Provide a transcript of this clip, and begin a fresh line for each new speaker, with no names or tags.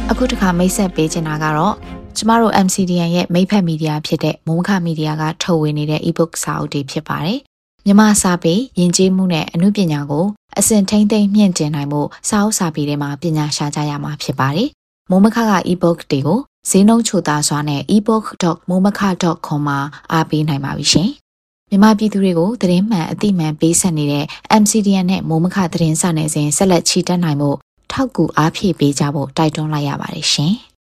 အခုတစ်ခါမိတ်ဆက်ပေးချင်တာကတော့ကျမတို့ MCDN ရဲ့မိတ်ဖက်မီဒီယာဖြစ်တဲ့မိုးမခမီဒီယာကထုတ်ဝေနေတဲ့ ebook စာအုပ်တွေဖြစ်ပါတယ်။မြန်မာစာပေယဉ်ကျေးမှုနဲ့အမှုပညာကိုအစဉ်ထိန်းသိမ်းမြင့်တင်နိုင်မှုစာအုပ်စာပေတွေမှာပညာရှာကြရမှာဖြစ်ပါတယ်။မိုးမခက ebook တွေကိုဈေးနှုန်းချိုသားစွာနဲ့ ebook.momaka.com မှာအားပေးနိုင်ပါပြီရှင်။မြန်မာပြည်သူတွေကိုသတင်းမှန်အသိမှန်ပေးဆက်နေတဲ့ MCDN နဲ့မိုးမခသတင်းစာနယ်ဇင်းဆက်လက်ချီတက်နိုင်မှုထောက်ကူအားဖြည့်ပေးကြဖို့တိုက်တွန်းလိုက်ရပါတယ်ရှင်။